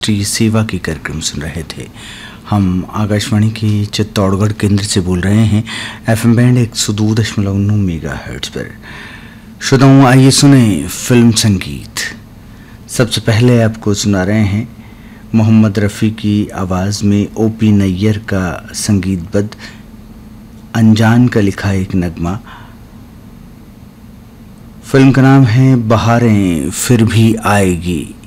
राष्ट्रीय सेवा के कार्यक्रम सुन रहे थे। हम आकाशवाणी के चित्तौड़गढ़ केंद्र से बोल रहे हैं, एफएम बैंड 102.9 मेगाहर्ट्ज पर। श्रोताओं, आइए सुने फिल्म संगीत। सबसे पहले आपको सुना रहे हैं मोहम्मद रफ़ी की आवाज़ में ओपी नैयर का संगीतबद्ध अनजान का लिखा एक नगमा। फिल्म का नाम है बहारें फिर भी आएगी।